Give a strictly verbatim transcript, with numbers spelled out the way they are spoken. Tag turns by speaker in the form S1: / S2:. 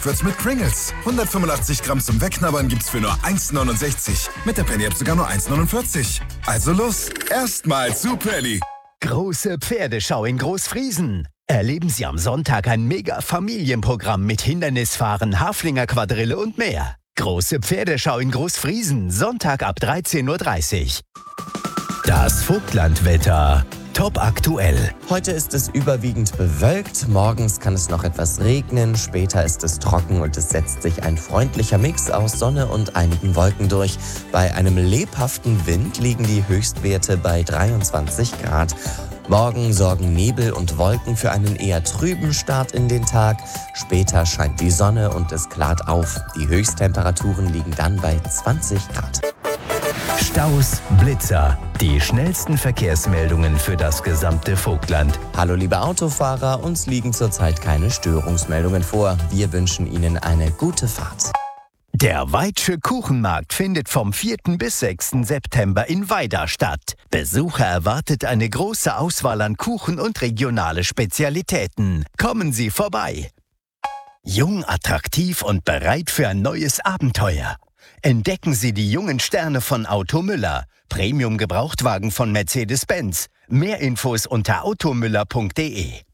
S1: gekauft wird's mit Pringles. hundertfünfundachtzig Gramm zum Wegknabbern gibt's für nur eins neunundsechzig. Mit der Penny App sogar nur eins neunundvierzig. Also los, erstmal zu Penny.
S2: Große Pferdeschau in Großfriesen. Erleben Sie am Sonntag ein Mega-Familienprogramm mit Hindernisfahren, Haflinger Quadrille und mehr. Große Pferdeschau in Großfriesen, Sonntag ab dreizehn Uhr dreißig. Das Vogtlandwetter. Top aktuell.
S3: Heute ist es überwiegend bewölkt, morgens kann es noch etwas regnen, später ist es trocken und es setzt sich ein freundlicher Mix aus Sonne und einigen Wolken durch. Bei einem lebhaften Wind liegen die Höchstwerte bei dreiundzwanzig Grad. Morgen sorgen Nebel und Wolken für einen eher trüben Start in den Tag. Später scheint die Sonne und es klart auf. Die Höchsttemperaturen liegen dann bei zwanzig Grad.
S2: Staus, Blitzer. Die schnellsten Verkehrsmeldungen für das gesamte Vogtland.
S3: Hallo liebe Autofahrer, uns liegen zurzeit keine Störungsmeldungen vor. Wir wünschen Ihnen eine gute Fahrt.
S2: Der Weitsche Kuchenmarkt findet vom vierten bis sechsten September in Weida statt. Besucher erwartet eine große Auswahl an Kuchen und regionale Spezialitäten. Kommen Sie vorbei. Jung, attraktiv und bereit für ein neues Abenteuer. Entdecken Sie die jungen Sterne von Auto Müller. Premium-Gebrauchtwagen von Mercedes-Benz. Mehr Infos unter automüller punkt de.